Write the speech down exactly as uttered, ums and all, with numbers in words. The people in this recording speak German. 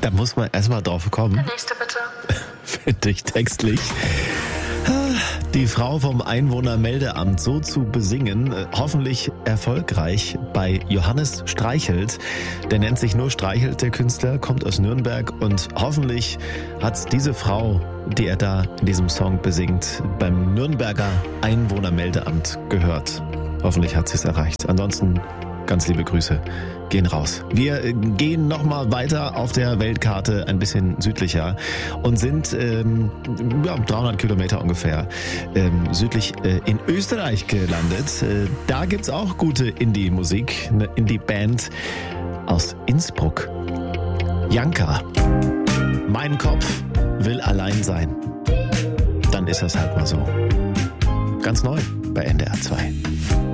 Da muss man erstmal drauf kommen. Der nächste bitte. Finde ich textlich. Die Frau vom Einwohnermeldeamt so zu besingen, hoffentlich erfolgreich bei Johannes Streichelt. Der nennt sich nur Streichelt, der Künstler, kommt aus Nürnberg und hoffentlich hat diese Frau, die er da in diesem Song besingt, beim Nürnberger Einwohnermeldeamt gehört. Hoffentlich hat sie es erreicht. Ansonsten ganz liebe Grüße gehen raus. Wir gehen nochmal weiter auf der Weltkarte, ein bisschen südlicher und sind ähm, ja, dreihundert Kilometer ungefähr ähm, südlich äh, in Österreich gelandet. Äh, da gibt's auch gute Indie-Musik, eine Indie-Band aus Innsbruck. Janka. Mein Kopf will allein sein. Dann ist das halt mal so. Ganz neu bei N D R zwei.